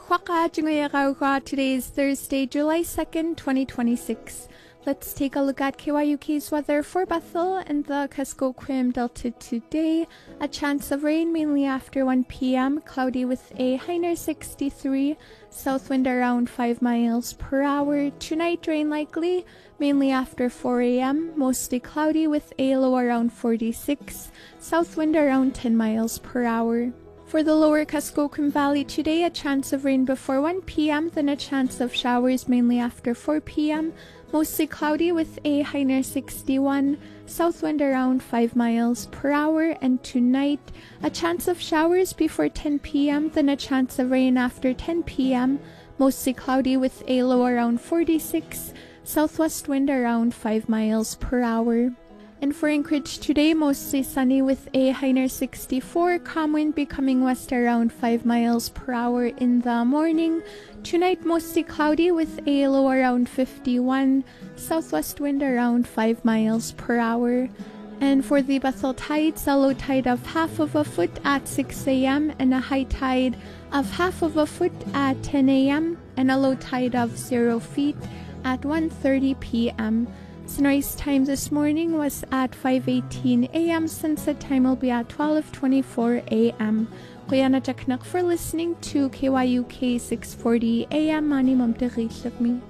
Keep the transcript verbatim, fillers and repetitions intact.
Today is Thursday, July second, twenty twenty-six. Let's take a look at K Y U K's weather for Bethel and the Kuskokwim Delta today. A chance of rain mainly after one p m, cloudy with a high near sixty-three, south wind around five miles per hour. Tonight, rain likely, mainly after four a m, mostly cloudy with a low around forty-six, south wind around ten miles per hour. For the lower Kuskokwim Valley today, a chance of rain before one p m, then a chance of showers mainly after four p m, mostly cloudy with a high near sixty-one, south wind around five miles per hour. And tonight, a chance of showers before ten p m, then a chance of rain after ten p m, mostly cloudy with a low around forty-six, southwest wind around five miles per hour. And for Anchorage today, mostly sunny with a high near sixty-four, calm wind becoming west around five miles per hour in the morning. Tonight, mostly cloudy with a low around fifty-one, southwest wind around five miles per hour. And for the Bethel tides, a low tide of half of a foot at six a m and a high tide of half of a foot at ten a m and a low tide of zero feet at one thirty p m Sunrise time this morning was at five eighteen a m Sunset time will be at twelve twenty-four a m Kuya na for listening to K Y U K six forty a m Mani Mamte me.